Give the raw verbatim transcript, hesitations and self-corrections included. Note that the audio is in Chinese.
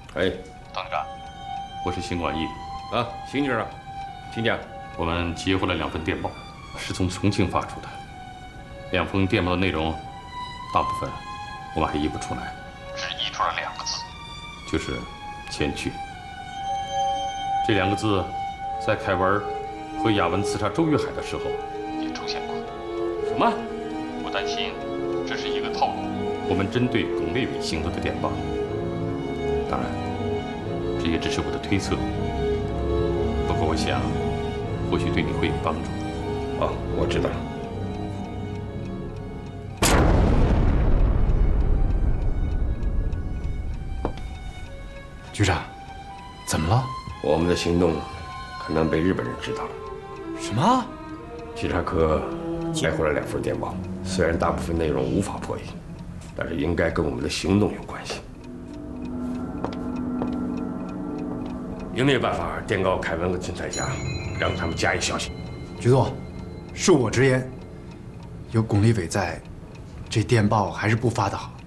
哎， 董局长，我是邢广义。 啊，邢局长，请讲。 我们接获了两份电报，是从重庆发出的。两封电报的内容，大部分我们还译不出来，只译出了两个字，就是“前去”。这两个字，在凯文和雅文刺杀周玉海的时候也出现过。 什么？ 我担心这是一个套路。我们针对巩立伟行动的电报，当然，这也只是我的推测。不过我想，或许对你会有帮助。 哦，我知道了。 局长，怎么了？ 我们的行动可能被日本人知道了。 什么？ 稽查科带回来两份电报，虽然大部分内容无法破译，但是应该跟我们的行动有关系。应那办法电告凯文和陈彩霞，让他们加以小心。 局座，恕我直言，有巩立伟在，这电报还是不发的好。